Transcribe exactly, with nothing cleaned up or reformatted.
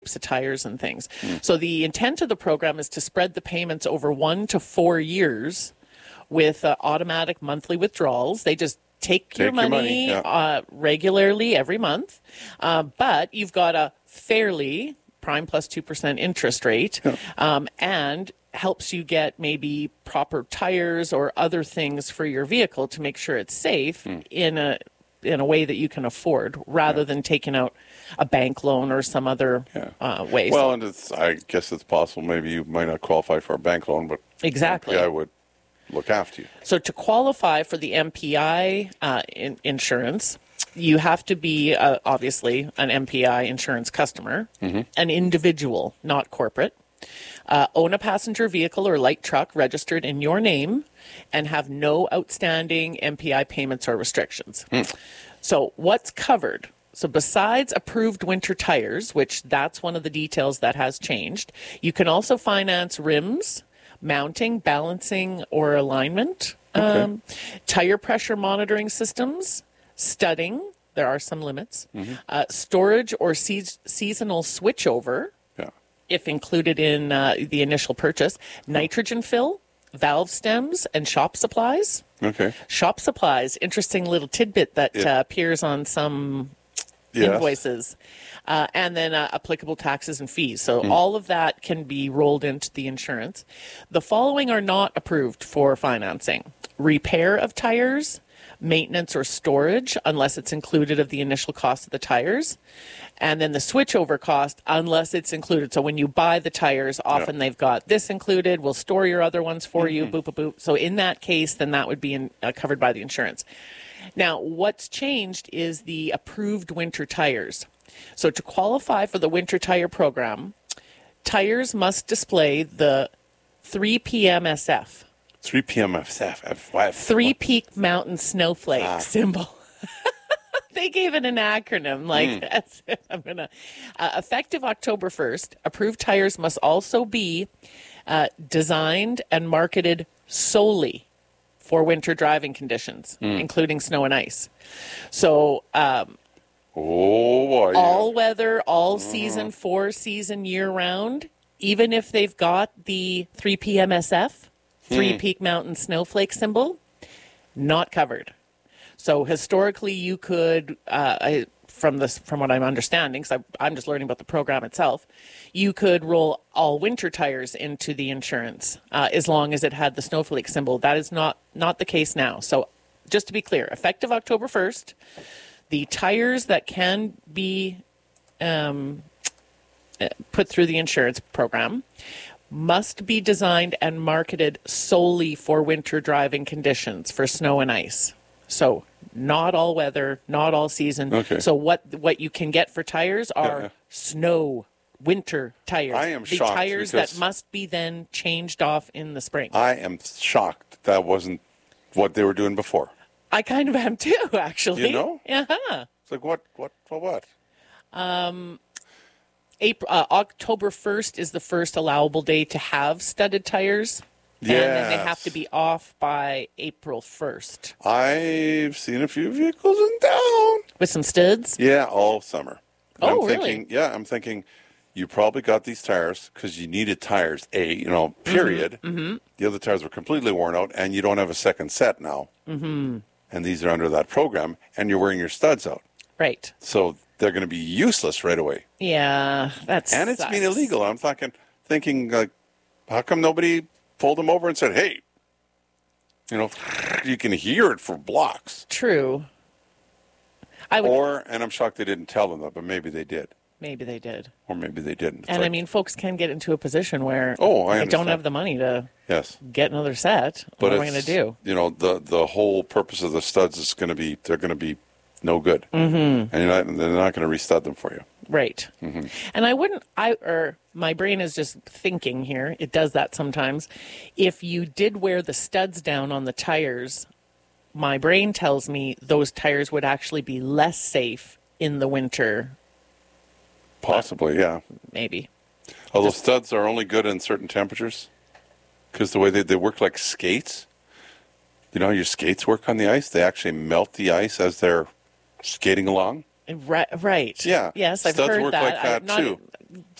of tires and things. Mm. So the intent of the program is to spread the payments over one to four years with uh, automatic monthly withdrawals. They just take, take your money, your money yeah. uh, regularly every month, uh, but you've got a fairly prime plus two percent interest rate, yeah. um, and helps you get maybe proper tires or other things for your vehicle to make sure it's safe mm. in a in a way that you can afford, rather yeah. than taking out a bank loan or some other yeah. uh, way. Well, so, and it's, I guess it's possible maybe you might not qualify for a bank loan, but exactly. I would look after you. So to qualify for the M P I uh, in, insurance, you have to be uh, obviously an M P I insurance customer, mm-hmm. an individual, not corporate. Uh, own a passenger vehicle or light truck registered in your name and have no outstanding M P I payments or restrictions. Mm. So what's covered? So besides approved winter tires, which that's one of the details that has changed, you can also finance rims, mounting, balancing, or alignment, okay. um, tire pressure monitoring systems, studding, there are some limits, mm-hmm. uh, storage or se- seasonal switchover, if included in uh, the initial purchase, nitrogen fill, valve stems, and shop supplies. Okay. Shop supplies, interesting little tidbit that yeah. uh, appears on some yes. invoices. Uh, and then uh, applicable taxes and fees. So mm. all of that can be rolled into the insurance. The following are not approved for financing: repair of tires, maintenance or storage, unless it's included of the initial cost of the tires, and then the switchover cost, unless it's included. So when you buy the tires, often yeah. they've got this included. We'll store your other ones for mm-hmm. you, boop, boop, boop. So in that case, then that would be in, uh, covered by the insurance. Now, what's changed is the approved winter tires. So to qualify for the winter tire program, tires must display the three P M S F. three P M S F. Three Peak Mountain Snowflake ah. symbol. They gave it an acronym. Like, mm. that's it. I'm gonna uh, effective October first. Approved tires must also be uh, designed and marketed solely for winter driving conditions, mm. including snow and ice. So, um, oh boy, all yeah. weather, all mm. season, four season, year round. Even if they've got the three P M S F. Three Peak Mountain Snowflake symbol, not covered. So historically, you could, uh, I, from this, from what I'm understanding, because I'm just learning about the program itself, you could roll all winter tires into the insurance uh, as long as it had the snowflake symbol. That is not not the case now. So just to be clear, effective October first, the tires that can be um, put through the insurance program must be designed and marketed solely for winter driving conditions, for snow and ice. So not all weather, not all season. Okay. So what what you can get for tires are yeah. snow, winter tires. I am the shocked. tires that must be then changed off in the spring. I am shocked that wasn't what they were doing before. I kind of am too, actually. You know? Uh-huh. It's like, what, what, for what? Um... April, uh, October first is the first allowable day to have studded tires. Yes. And then they have to be off by April first. I've seen a few vehicles in town. With some studs? Yeah, all summer. Oh, I'm thinking, really? Yeah, I'm thinking you probably got these tires because you needed tires, A, you know, period. Mm-hmm. Mm-hmm. The other tires were completely worn out, and you don't have a second set now. Mm-hmm. And these are under that program, and you're wearing your studs out. Right. So they're going to be useless right away. Yeah, that's and it's sucks. been illegal. I'm thinking, thinking like, how come nobody pulled them over and said, "Hey, you know, you can hear it for blocks." True. I would, or, and I'm shocked they didn't tell them that, but maybe they did. Maybe they did. Or maybe they didn't. It's and like, I mean, folks can get into a position where oh, I they don't have the money to yes. get another set. But what am I going to do? You know, the the whole purpose of the studs is going to be, they're going to be no good. Mm-hmm. And you're not, they're not going to restud them for you. Right. Mm-hmm. And I wouldn't, I or my brain is just thinking here, it does that sometimes. If you did wear the studs down on the tires, my brain tells me those tires would actually be less safe in the winter. Possibly, yeah. Maybe. Although just, studs are only good in certain temperatures because the way they, they work like skates. You know how your skates work on the ice? They actually melt the ice as they're skating along. Right. Right. Yeah. Yes, I've Studs heard work that. like that I'm not, too.